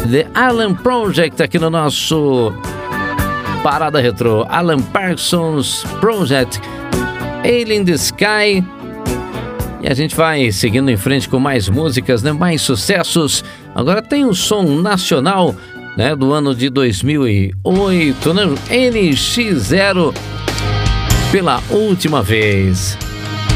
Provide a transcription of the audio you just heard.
The Alan Project aqui no nosso Parada Retrô. Alan Parsons Project, Alien in the Sky. E a gente vai seguindo em frente com mais músicas, né? Mais sucessos. Agora tem um som nacional, né? Do ano de 2008, né? NX Zero, Pela Última Vez.